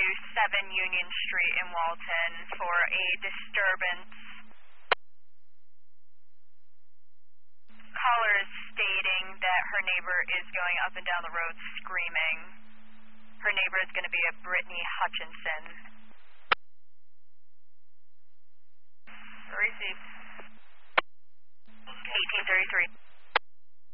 7 Union Street in Walton for a disturbance. Caller is stating that her neighbor is going up and down the road screaming. Her neighbor is going to be a Brittany Hutchinson. Receive. 1833.